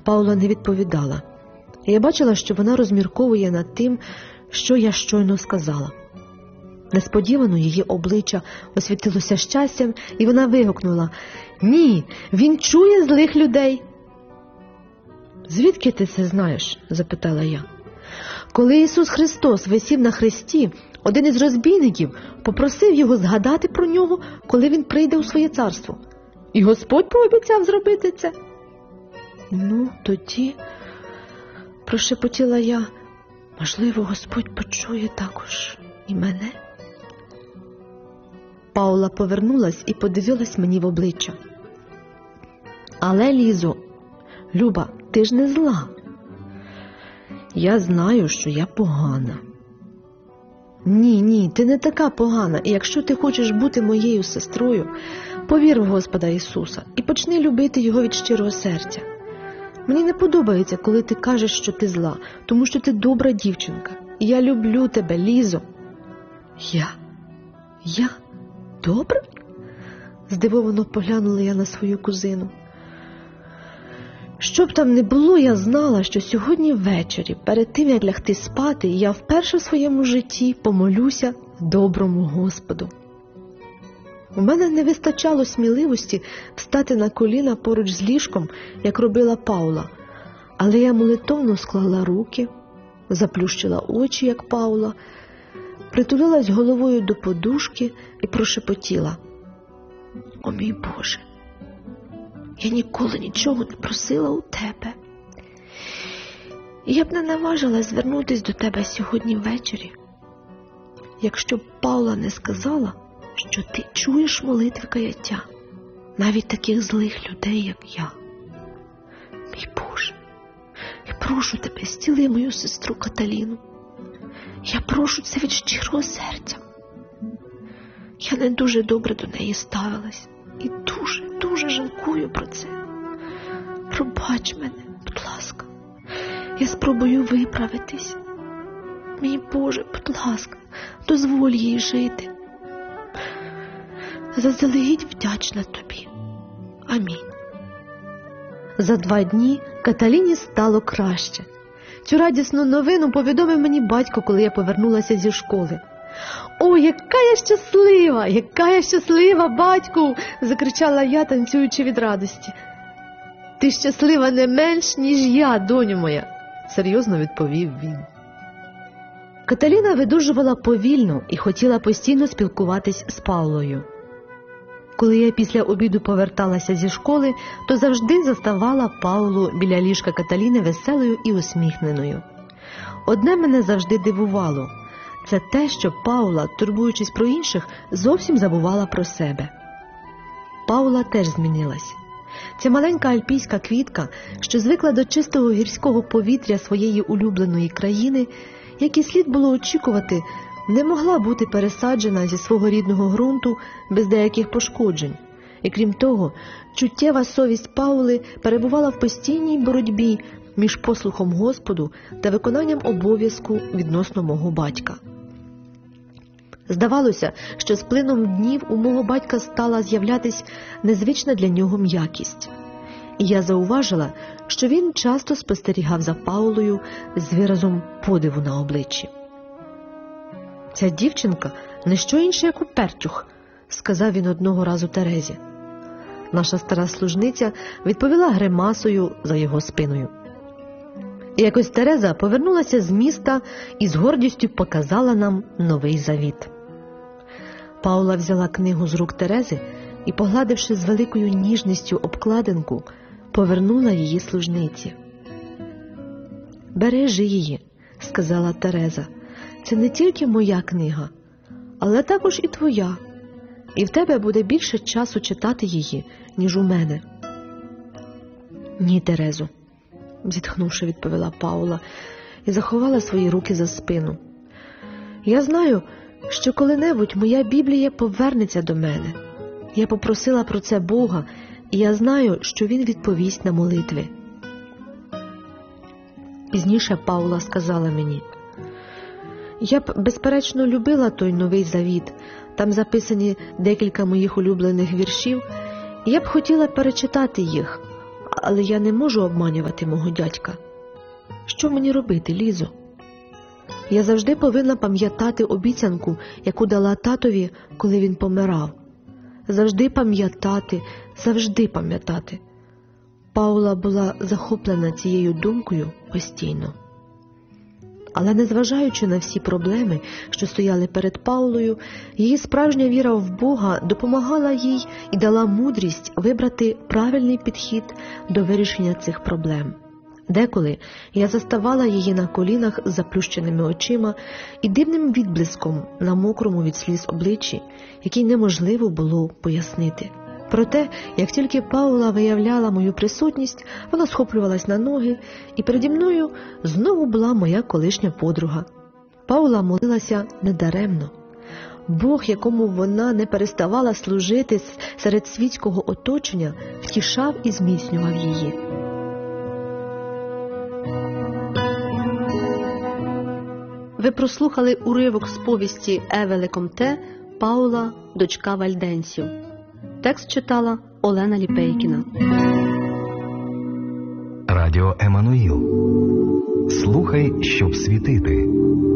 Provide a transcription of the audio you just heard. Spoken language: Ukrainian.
Паула не відповідала. Я бачила, що вона розмірковує над тим, що я щойно сказала. Несподівано її обличчя освітилося щастям, і вона вигукнула: «Ні, він чує злих людей!» «Звідки ти це знаєш?» – запитала я. «Коли Ісус Христос висів на хресті, один із розбійників попросив його згадати про нього, коли він прийде у своє царство. І Господь пообіцяв зробити це». «Ну, тоді», – прошепотіла я, – «можливо, Господь почує також і мене?» Паула повернулась і подивилась мені в обличчя. «Але, Лізо, Люба, ти ж не зла». «Я знаю, що я погана». Ні, ти не така погана, і якщо ти хочеш бути моєю сестрою, повір в Господа Ісуса і почни любити Його від щирого серця. Мені не подобається, коли ти кажеш, що ти зла, тому що ти добра дівчинка. І я люблю тебе, Лізо». Я? Добре? Здивовано поглянула я на свою кузину. Що б там не було, я знала, що сьогодні ввечері, перед тим, як лягти спати, я вперше в своєму житті помолюся доброму Господу. У мене не вистачало сміливості встати на коліна поруч з ліжком, як робила Паула, але я молитовно склала руки, заплющила очі, як Паула, притулилась головою до подушки і прошепотіла: «О мій Боже, я ніколи нічого не просила у Тебе. І я б не наважилась звернутись до Тебе сьогодні ввечері, якщо б Паула не сказала, що Ти чуєш молитви каяття, навіть таких злих людей, як я. Мій Боже, я прошу Тебе, зціли мою сестру Каталіну. Я прошу це від щирого серця. Я не дуже добре до неї ставилась і дуже жалкую про це. Пробач мене, будь ласка. Я спробую виправитись. Мій Боже, будь ласка, дозволь їй жити. Заздалегідь вдячна Тобі. Амінь». За 2 дні Каталіні стало краще. Цю радісну новину повідомив мені батько, коли я повернулася зі школи. «О, яка я щаслива, батьку!» – закричала я, танцюючи від радості. «Ти щаслива не менш, ніж я, доню моя», – серйозно відповів він. Каталіна видужувала повільно і хотіла постійно спілкуватись з Паулою. Коли я після обіду поверталася зі школи, то завжди заставала Паулу біля ліжка Каталіни веселою і усміхненою. Одне мене завжди дивувало – це те, що Паула, турбуючись про інших, зовсім забувала про себе. Паула теж змінилась. Ця маленька альпійська квітка, що звикла до чистого гірського повітря своєї улюбленої країни, як і слід було очікувати, не могла бути пересаджена зі свого рідного ґрунту без деяких пошкоджень. І крім того, чуттєва совість Паули перебувала в постійній боротьбі між послухом Господу та виконанням обов'язку відносно мого батька. Здавалося, що з плином днів у мого батька стала з'являтись незвична для нього м'якість. І я зауважила, що він часто спостерігав за Паулою з виразом подиву на обличчі. «Ця дівчинка – не що інше, як упертюх», – сказав він одного разу Терезі. Наша стара служниця відповіла гримасою за його спиною. І якось Тереза повернулася з міста і з гордістю показала нам Новий Завіт. Паула взяла книгу з рук Терези і, погладивши з великою ніжністю обкладинку, повернула її служниці. «Бережи її», – сказала Тереза. «Це не тільки моя книга, але також і твоя. І в тебе буде більше часу читати її, ніж у мене». «Ні, Терезо», – зітхнувши, відповіла Паула і заховала свої руки за спину. «Я знаю, що коли-небудь моя Біблія повернеться до мене. Я попросила про це Бога, і я знаю, що Він відповість на молитви». Пізніше Паула сказала мені: «Я б, безперечно, любила той Новий Завіт, там записані декілька моїх улюблених віршів, і я б хотіла перечитати їх, Але я не можу обманювати мого дядька. Що мені робити, Лізо? Я завжди повинна пам'ятати обіцянку, яку дала татові, коли він помирав. Завжди пам'ятати. Паула була захоплена цією думкою постійно. Але незважаючи на всі проблеми, що стояли перед Паулою, її справжня віра в Бога допомагала їй і дала мудрість вибрати правильний підхід до вирішення цих проблем. Деколи я заставала її на колінах з заплющеними очима і дивним відблиском на мокрому від сліз обличчі, який неможливо було пояснити. Проте, як тільки Паула виявляла мою присутність, вона схоплювалась на ноги, і переді мною знову була моя колишня подруга. Паула молилася недаремно. Бог, якому вона не переставала служити серед світського оточення, втішав і зміцнював її. Ви прослухали уривок з повісті Еве Лекомте «Паула, дочка вальденців». Текст читала Олена Ліпейкіна. Радіо Еммануїл. Слухай, щоб світити.